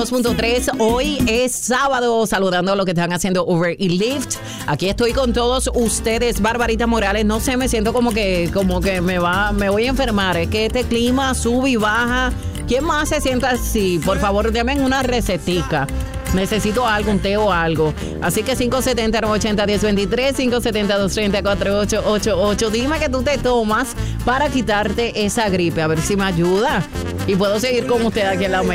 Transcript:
2.3, hoy es sábado, saludando a los que están haciendo Uber y Lyft. Aquí estoy con todos ustedes, Barbarita Morales. No sé, me siento como que me voy a enfermar. Es que este clima sube y baja. ¿Quién más se sienta así? Por favor, denme una recetica. Necesito algo, un té o algo. Así que 570-980-1023, 570-230-4888. Dime que tú te tomas para quitarte esa gripe. A ver si me ayuda. Y puedo seguir con usted aquí en la